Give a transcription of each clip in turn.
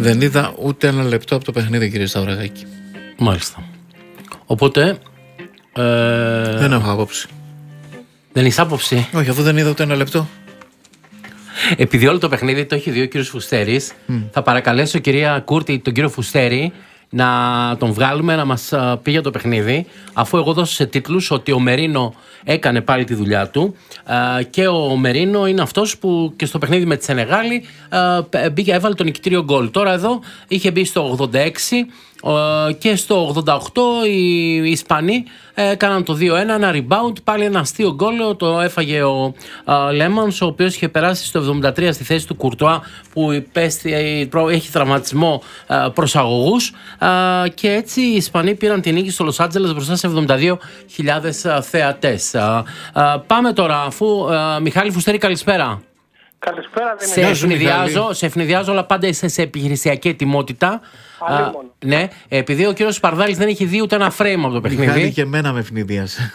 Δεν είδα ούτε ένα λεπτό από το παιχνίδι, κύριε Σταυρακάκη. Μάλιστα. Οπότε. Δεν έχω άποψη. Δεν είσαι άποψη? Όχι, αφού δεν είδα ούτε ένα λεπτό. Επειδή όλο το παιχνίδι το έχει δει ο κύριος Φουστέρης, θα παρακαλέσω κυρία Κούρτη τον κύριο Φουστέρη να τον βγάλουμε να μας πει για το παιχνίδι, αφού εγώ δώσω σε τίτλους ότι ο Μερίνο έκανε πάλι τη δουλειά του και ο Μερίνο είναι αυτός που και στο παιχνίδι με τη Σενεγάλη έβαλε το νικητήριο γκολ. Τώρα εδώ είχε μπει στο 86 και στο 88 οι Ισπανοί έκαναν το 2-1, ένα rebound, πάλι ένα αστείο γκολ, το έφαγε ο Λέμανς, ο οποίος είχε περάσει στο 73 στη θέση του Κουρτουά που έχει τραυματισμό προσαγωγούς, και έτσι οι Ισπανοί πήραν την νίκη στο Λος Άντζελες μπροστά σε 72.000 θεατές. Πάμε τώρα, αφού Μιχάλη Φουστέρη, καλησπέρα. Καλησπέρα, Σε ευνηδιάζω, αλλά πάντα είσαι σε επιχειρησιακή ετοιμότητα. Ναι, επειδή ο κύριος Σπαρδάλης δεν έχει δει ούτε ένα frame από το παιχνίδι. Μιχάλη, και εμένα με ευνηδίασε.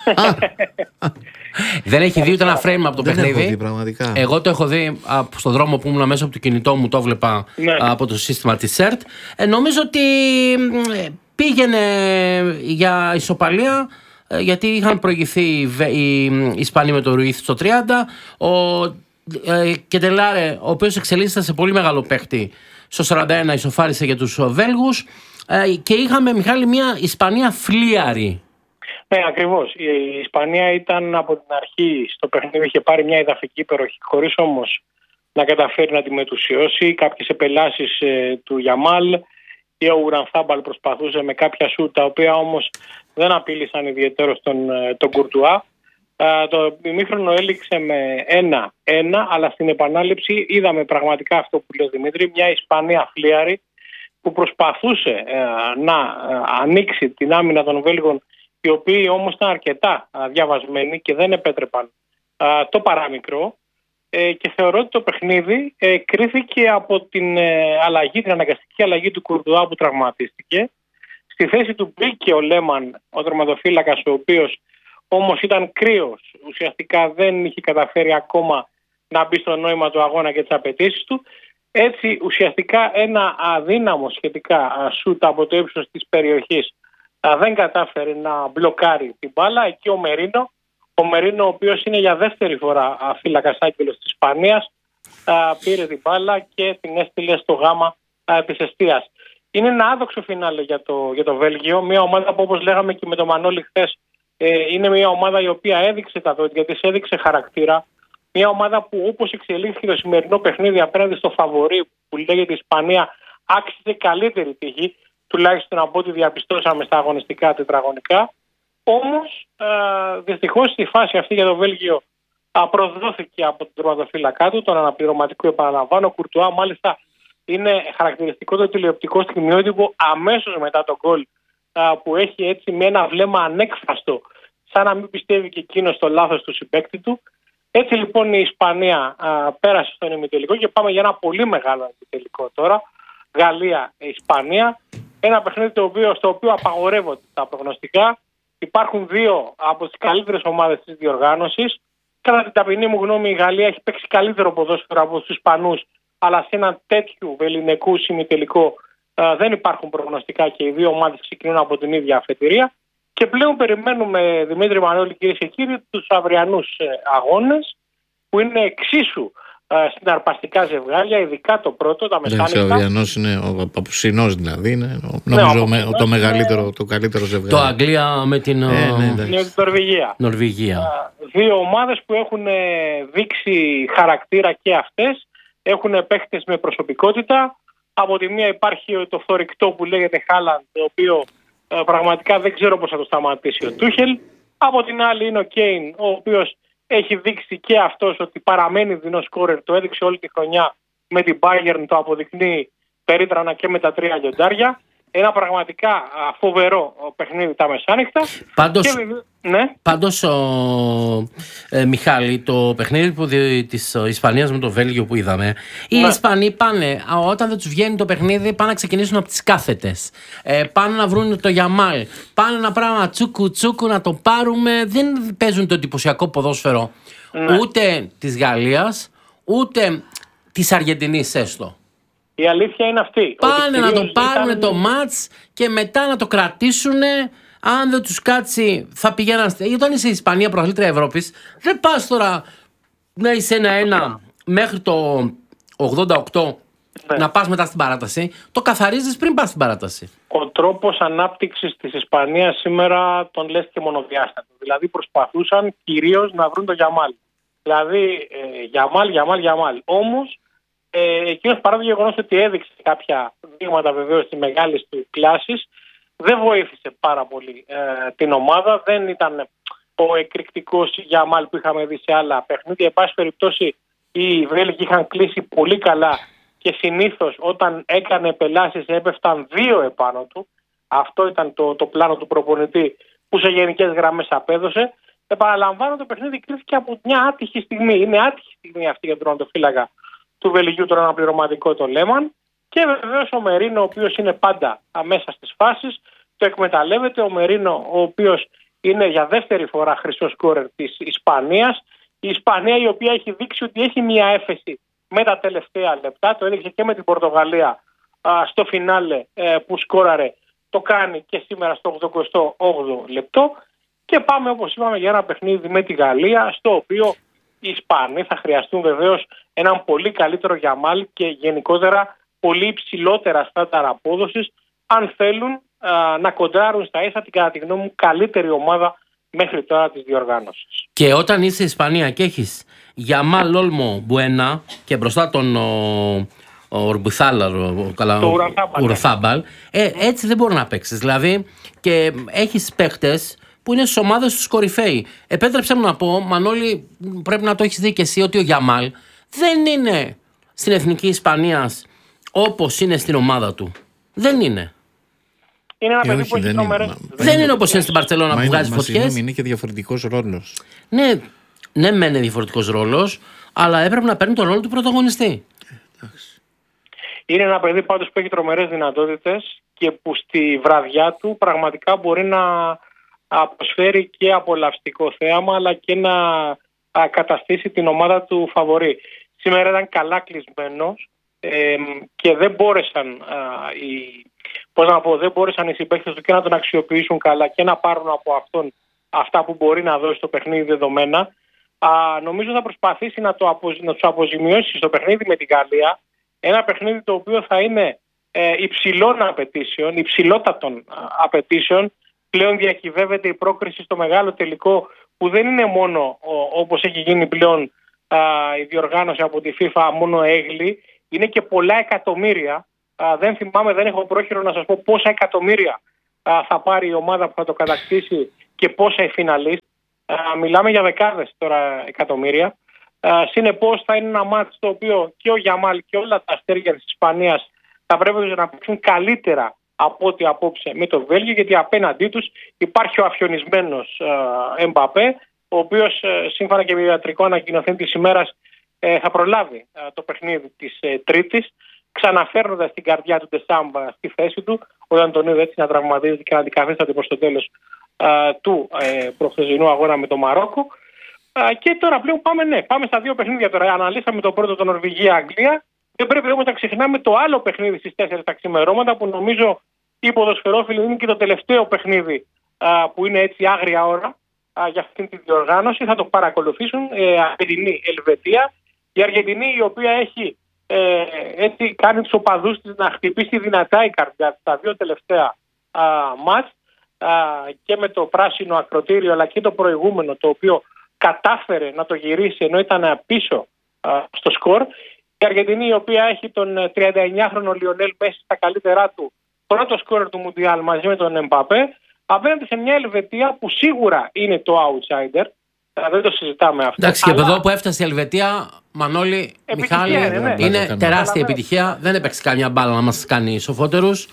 Δεν έχει δει ούτε ένα frame από το παιχνίδι. Έχω δει, πραγματικά. Εγώ το έχω δει στον δρόμο που ήμουν μέσα από το κινητό μου, το βλέπα από το σύστημα της ΣΕΡΤ. Νομίζω ότι πήγαινε για ισοπαλία, γιατί είχαν προηγηθεί οι Ισπανοί με το Ρουίθ στο 30. Ο Κεντελάρε, ο οποίος εξελίσσεται σε πολύ μεγάλο παίχτη, στο 41 ισοφάρισε για τους Βέλγους, και είχαμε, Μιχάλη, μια Ισπανία φλίαρη. Ναι, ακριβώς. Η Ισπανία ήταν από την αρχή στο παιχνίδι, είχε πάρει μια εδαφική υπεροχή, χωρίς όμως να καταφέρει να τη μετουσιώσει. Κάποιες επελάσεις του Γιαμάλ και ο Ουρανθάμπαλ προσπαθούσε με κάποια σούτ, τα οποία όμως δεν απείλησαν ιδιαίτερο τον Κουρτουά. Το ημίχρονο έληξε με 1-1, αλλά στην επανάληψη είδαμε πραγματικά αυτό που λέει Δημήτρη, μια Ισπανία φλίαρη που προσπαθούσε να ανοίξει την άμυνα των Βέλγων, οι οποίοι όμως ήταν αρκετά διαβασμένοι και δεν επέτρεπαν το παράμικρο, και θεωρώ ότι το παιχνίδι κρίθηκε από την την αναγκαστική αλλαγή του Κουρτουά που τραυματίστηκε. Στη θέση του μπήκε ο Λέμαν, ο τερματοφύλακας, ο οποίος όμως ήταν κρύος, ουσιαστικά δεν είχε καταφέρει ακόμα να μπει στο νόημα του αγώνα και τις απαιτήσεις του. Έτσι ουσιαστικά ένα αδύναμο σχετικά σούτ από το ύψος της περιοχής δεν κατάφερε να μπλοκάρει την μπάλα. Εκεί ο Μερίνο, ο οποίος είναι για δεύτερη φορά φύλακας άγγελος της Ισπανίας, πήρε την μπάλα και την έστειλε στο γάμα της εστίας. Είναι ένα άδοξο φινάλε για το Βέλγιο, μια ομάδα που, όπως λέγαμε και με τον Μανώλη χθες, είναι μια ομάδα η οποία έδειξε τα δόντια της, έδειξε χαρακτήρα. Μια ομάδα που, όπως εξελίχθηκε το σημερινό παιχνίδι απέναντι στο φαβορί που λέγεται Ισπανία, άξιζε καλύτερη τύχη, τουλάχιστον από ό,τι διαπιστώσαμε στα αγωνιστικά τετραγωνικά. Όμως δυστυχώς στη φάση αυτή για το Βέλγιο προδόθηκε από τον τερματοφύλακά του, τον αναπληρωματικό, επαναλαμβάνω, Κουρτουά. Μάλιστα είναι χαρακτηριστικό το τηλεοπτικό στιγμιότυπο αμέσως μετά το γκολ, που έχει έτσι με ένα βλέμμα ανέκφραστο, σαν να μην πιστεύει και εκείνος το λάθος του συμπαίκτη του. Έτσι λοιπόν η Ισπανία πέρασε στον ημιτελικό και πάμε για ένα πολύ μεγάλο ημιτελικό τώρα. Γαλλία-Ισπανία. Ένα παιχνίδι στο οποίο απαγορεύονται τα προγνωστικά. Υπάρχουν δύο από τις καλύτερες ομάδες της διοργάνωσης. Κατά την ταπεινή μου γνώμη, η Γαλλία έχει παίξει καλύτερο ποδόσφαιρο από τους Ισπανούς, αλλά σε έναν τέτοιου βεληνικού ημιτελικό δεν υπάρχουν προγνωστικά και οι δύο ομάδες ξεκινούν από την ίδια αφετηρία. Και πλέον περιμένουμε, Δημήτρη, Μανώλη, κυρίες και κύριοι, τους αυριανούς αγώνες, που είναι εξίσου συναρπαστικά ζευγάρια, ειδικά το πρώτο, τα μεσάνυχτα. Ο αυριανός είναι ο απόψινός, δηλαδή είναι νομίζω το μεγαλύτερο, το καλύτερο ζευγάρι. Το Αγγλία με την Νορβηγία. Δύο ομάδες που έχουν δείξει χαρακτήρα και αυτές, έχουν παίχτες με προσωπικότητα. Από τη μία υπάρχει το θωρηκτό που λέγεται Χάλαντ, το οποίο πραγματικά δεν ξέρω πώς θα το σταματήσει ο Τούχελ. Από την άλλη είναι ο Κέιν, ο οποίος έχει δείξει και αυτός ότι παραμένει δεινός σκόρερ, το έδειξε όλη τη χρονιά με την Bayern, το αποδεικνύει περίτρανα και με τα 3 λιοντάρια. Ένα πραγματικά φοβερό παιχνίδι τα μεσάνυχτα. Πάντως Μιχάλη, το παιχνίδι της Ισπανίας με το Βέλγιο που είδαμε, οι Ισπανοί πάνε, όταν δεν τους βγαίνει το παιχνίδι, πάνε να ξεκινήσουν από τις κάθετες, πάνε να βρουν το Γιαμάλ, πάνε ένα πράγμα τσούκου να το πάρουμε. Δεν παίζουν το εντυπωσιακό ποδόσφαιρο ούτε της Γαλλίας ούτε της Αργεντινής έστω. Η αλήθεια είναι αυτή. Πάνε να το πάρουν το μάτς και μετά να το κρατήσουν. Αν δεν τους κάτσει, θα πηγαίναν. Γιατί όταν είσαι η Ισπανία πρωταθλήτρια Ευρώπης, δεν πας τώρα να είσαι 1-1 μέχρι το 88 να πας μετά στην παράταση. Το καθαρίζεις πριν πας στην παράταση. Ο τρόπος ανάπτυξης της Ισπανίας σήμερα τον λες και μονοδιάστατο. Δηλαδή προσπαθούσαν κυρίως να βρουν το Γιαμάλ. Δηλαδή Γιαμάλ. Όμως εκείνος παρά το γεγονός ότι έδειξε κάποια δείγματα βεβαίως στη μεγάλη του κλάσης, δεν βοήθησε πάρα πολύ την ομάδα. Δεν ήταν ο εκρηκτικός Γιαμάλ που είχαμε δει σε άλλα παιχνίδια. Εν πάση περιπτώσει, οι Βέλγοι είχαν κλείσει πολύ καλά και συνήθως όταν έκανε επελάσεις έπεφταν 2 επάνω του. Αυτό ήταν το πλάνο του προπονητή που σε γενικές γραμμές απέδωσε. Επαναλαμβάνω, το παιχνίδι κρίθηκε από μια άτυχη στιγμή. Είναι άτυχη στιγμή αυτή για τον τερματοφύλακα του Βελγίου, τον αναπληρωματικό το Λέμαν. Και βεβαίως ο Μερίνο, ο οποίος είναι πάντα μέσα στις φάσεις, το εκμεταλλεύεται. Ο Μερίνο, ο οποίος είναι για δεύτερη φορά χρυσός σκόρερ της Ισπανίας. Η Ισπανία, η οποία έχει δείξει ότι έχει μια έφεση με τα τελευταία λεπτά, το έδειξε και με την Πορτογαλία στο φινάλε που σκόραρε, το κάνει και σήμερα στο 88ο λεπτό. Και πάμε, όπως είπαμε, για ένα παιχνίδι με τη Γαλλία, στο οποίο οι Ισπανοί θα χρειαστούν βεβαίως έναν πολύ καλύτερο Γιαμάλ και γενικότερα πολύ υψηλότερα στάνταρ απόδοσης, αν θέλουν να κοντράρουν στα ίσα την, κατά τη γνώμη μου, καλύτερη ομάδα μέχρι τώρα της διοργάνωσης. Και όταν είσαι Ισπανία και έχεις Γιαμάλ, Όλμο, Μπουένα και μπροστά τον Ορμπουθάλαρ, Ουρθάμπαλ, έτσι δεν μπορεί να παίξεις. Δηλαδή, και έχεις παίχτες που είναι στις ομάδες τους κορυφαίοι. Επέτρεψε μου να πω, Μανώλη, πρέπει να το έχεις δει και εσύ, ότι ο Γιαμάλ δεν είναι στην εθνική Ισπανίας όπως είναι στην ομάδα του. Δεν είναι. Είναι ένα παιδί που έχει δεν είναι όπως είναι στην Μπαρτσελώνα που βγάζει φωτιές. Είναι και διαφορετικός ρόλος. Ναι, μεν είναι διαφορετικός ρόλος, αλλά έπρεπε να παίρνει τον ρόλο του πρωταγωνιστή. Είναι ένα παιδί πάντως που έχει τρομερές δυνατότητες και που στη βραδιά του πραγματικά μπορεί να προσφέρει και απολαυστικό θέαμα, αλλά και να καταστήσει την ομάδα του φαβορί. Σήμερα ήταν καλά κλεισμένος και δεν μπόρεσαν δεν μπόρεσαν οι συμπαίκτες του και να τον αξιοποιήσουν καλά και να πάρουν από αυτόν αυτά που μπορεί να δώσει στο παιχνίδι δεδομένα. Νομίζω θα προσπαθήσει να τους αποζημιώσει στο παιχνίδι με τη Γαλλία. Ένα παιχνίδι το οποίο θα είναι υψηλών απαιτήσεων, υψηλότατων απαιτήσεων. Πλέον διακυβεύεται η πρόκριση στο μεγάλο τελικό, που δεν είναι μόνο όπως έχει γίνει πλέον η διοργάνωση από τη FIFA μόνο έγκλη, είναι και πολλά εκατομμύρια. Δεν θυμάμαι, δεν έχω πρόχειρο να σας πω πόσα εκατομμύρια θα πάρει η ομάδα που θα το κατακτήσει και πόσα οι φιναλίστ. Μιλάμε για δεκάδες τώρα εκατομμύρια. Συνεπώς θα είναι ένα μάτς το οποίο και ο Γιαμάλ και όλα τα αστέρια της Ισπανίας θα πρέπει να παίξουν καλύτερα από ό,τι απόψε με το Βέλγιο, γιατί απέναντί τους υπάρχει ο αφιονισμένος Εμπαπέ, ο οποίος σύμφωνα και με ιατρικό ανακοινωθέν της ημέρας θα προλάβει το παιχνίδι της Τρίτης, ξαναφέρνοντας την καρδιά του Ντεσάμπα στη θέση του, όταν τον είδε έτσι να τραυματίζεται και να αντικαθίσταται προς το τέλος του προχθεσινού αγώνα με το Μαρόκο. Και τώρα πλέον πάμε στα 2 παιχνίδια τώρα. Αναλύσαμε το πρώτο, το Νορβηγία-Αγγλία. Δεν πρέπει όμως να ξεχνάμε το άλλο παιχνίδι στις 4 τα ξημερώματα, που νομίζω οι ποδοσφαιρόφιλοι είναι και το τελευταίο παιχνίδι που είναι έτσι άγρια ώρα για αυτήν την διοργάνωση. Θα το παρακολουθήσουν Αργεντινή-Ελβετία. Η Αργεντινή, η οποία έχει έτσι κάνει τους οπαδούς της να χτυπήσει δυνατά η καρδιά στα 2 τελευταία μάτς, και με το πράσινο ακροτήριο αλλά και το προηγούμενο, το οποίο κατάφερε να το γυρίσει ενώ ήταν πίσω στο σκορ. Η Αργεντινή, η οποία έχει τον 39χρονο Λιονέλ Μέση στα καλύτερά του, πρώτο σκόρερ του Μουντιάλ μαζί με τον Εμπαπέ, απέναντι σε μια Ελβετία που σίγουρα είναι το outsider. Δεν το συζητάμε αυτό. Εντάξει, και εδώ που έφτασε η Ελβετία, Μανώλη, Μιχάλη, είναι τεράστια επιτυχία. Δεν έπαιξε καμιά μπάλα να μας κάνει σοφότερους.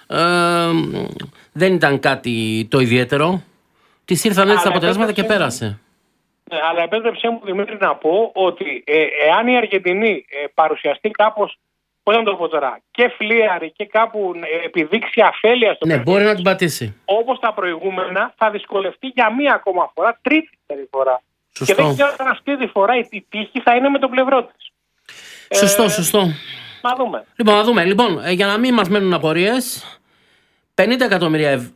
Δεν ήταν κάτι το ιδιαίτερο. Της ήρθαν έτσι τα αποτελέσματα και πέρασε. Αλλά επέτρεψέ μου, Δημήτρη, να πω ότι εάν η Αργεντινή παρουσιαστεί κάπως, πώς να το πω τώρα, και φλίαρη και κάπου επιδείξει αφέλεια στο παιχνίδι, μπορεί να την πατήσει. Όπως τα προηγούμενα, θα δυσκολευτεί για μία ακόμα φορά, τρίτη φορά. Σωστό. Και δεν ξέρω αν αυτή τη φορά η τύχη θα είναι με το πλευρό της. Σωστό. Να δούμε. Λοιπόν, να δούμε. Λοιπόν, για να μην μας μένουν απορίες, $50 εκατομμύρια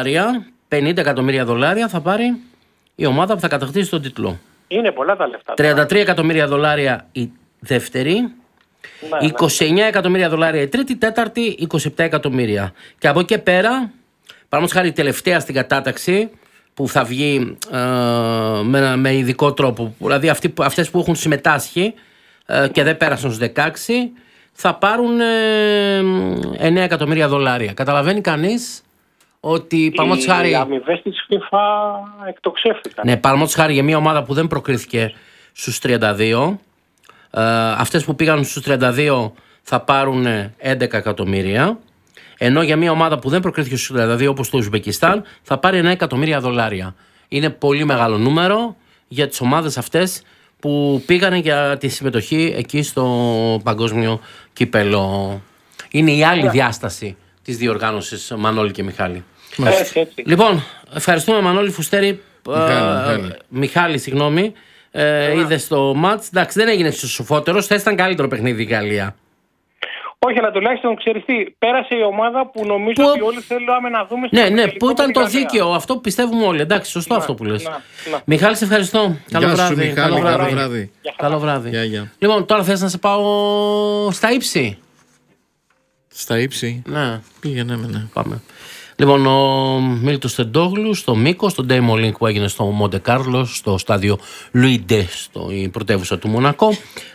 θα πάρει η ομάδα που θα κατακτήσει τον τίτλο. Είναι πολλά τα λεφτά. $33 εκατομμύρια η δεύτερη. Ναι, 29 εκατομμύρια δολάρια η τρίτη, τέταρτη 27 εκατομμύρια. Και από εκεί πέρα, παραδείγματος χάρη η τελευταία στην κατάταξη, που θα βγει με ειδικό τρόπο, δηλαδή αυτές που έχουν συμμετάσχει και δεν πέρασαν στους 16, θα πάρουν 9 εκατομμύρια δολάρια. Καταλαβαίνει κανείς ότι παραδείγματος χάρη. Οι αμοιβές της FIFA εκτοξεύτηκαν. Ναι, παραδείγματος χάρη για μια ομάδα που δεν προκρίθηκε στους 32. Αυτές που πήγαν στους 32 θα πάρουν 11 εκατομμύρια, ενώ για μια ομάδα που δεν προκρίθηκε στους 32 όπως το Ουσμπεκιστάν θα πάρει 9 εκατομμύρια δολάρια. Είναι πολύ μεγάλο νούμερο για τις ομάδες αυτές που πήγανε για τη συμμετοχή εκεί στο παγκόσμιο κύπελο. Είναι η άλλη διάσταση της διοργάνωσης, Μανώλη και Μιχάλη. Έτσι. Λοιπόν, ευχαριστούμε Μανώλη Φουστέρη. Μιχάλη, συγγνώμη. Είδε το μάτς. Εντάξει, δεν έγινε σοφότερος. Θα ήταν καλύτερο παιχνίδι η Γαλλία. Όχι, αλλά τουλάχιστον ξέρεις τι, πέρασε η ομάδα που νομίζω ότι όλοι θέλουμε να δούμε. Ναι, που ήταν το δίκαιο. Αυτό που πιστεύουμε όλοι. Εντάξει, σωστό αυτό που λες. Μιχάλη, σε ευχαριστώ. Καλό βράδυ. Καλό βράδυ. Λοιπόν, τώρα θες να σε πάω στα ύψη. Στα ύψη. Ναι. Πήγαινε, ναι. Πάμε. Λοιπόν, ο Μίλτος Τεντόγλου στο Μίκο, στο Demo Link που έγινε στο Μοντε Κάρλο, στο στάδιο Λουίντε, η πρωτεύουσα του Μονακό.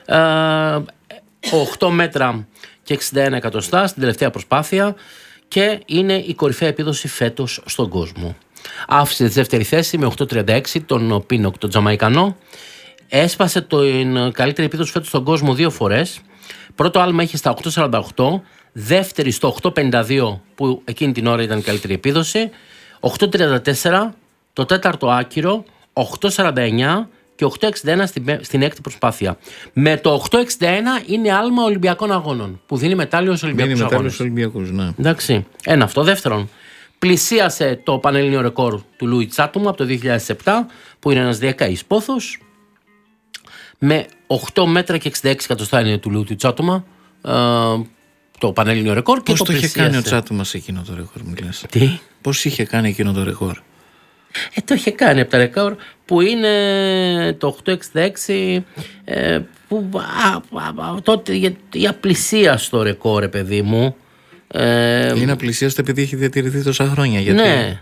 8 μέτρα και 61 εκατοστά στην τελευταία προσπάθεια και είναι η κορυφαία επίδοση φέτος στον κόσμο. Άφησε τη δεύτερη θέση με 8.36 τον Πίνοκ, τον Τζαμαϊκανό. Έσπασε την καλύτερη επίδοση φέτος στον κόσμο 2 φορές. Πρώτο άλμα είχε στα 8.48. Δεύτερη στο 8.52 που εκείνη την ώρα ήταν η καλύτερη επίδοση, 8.34 το τέταρτο άκυρο, 8.49 και 8.61 στην έκτη προσπάθεια. Με το 8.61 είναι άλμα Ολυμπιακών Αγώνων που δίνει μετάλλιο στους Ολυμπιακούς Αγώνες. Ναι. Εντάξει, ένα αυτό. Δεύτερον, πλησίασε το πανελλήνιο ρεκόρ του Λούι Τσάτουμα από το 2007 που είναι ένας διακαής πόθος. Με 8 μέτρα και 66 εκατοστά είναι του Λούι Τσάτουμα. Το πανελλήνιο ρεκόρ. Πώς το είχε κάνει ο Τσάτουμα σε εκείνο το ρεκόρ, μου λες? Τι? Πώς είχε κάνει εκείνο το ρεκόρ? Το είχε κάνει από τα ρεκόρ που είναι το 866 που τότε για απλησίαστο ρεκόρ, παιδί μου. Είναι απλησίαστο επειδή έχει διατηρηθεί τόσα χρόνια. Γιατί... Ναι.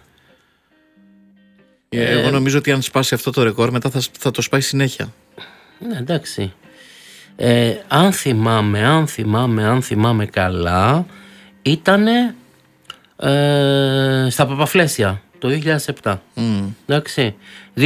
Εγώ νομίζω ότι αν σπάσει αυτό το ρεκόρ μετά θα το σπάει συνέχεια. Ναι, εντάξει. Αν θυμάμαι καλά, ήτανε στα Παπαφλέσια το 2007. Εντάξει.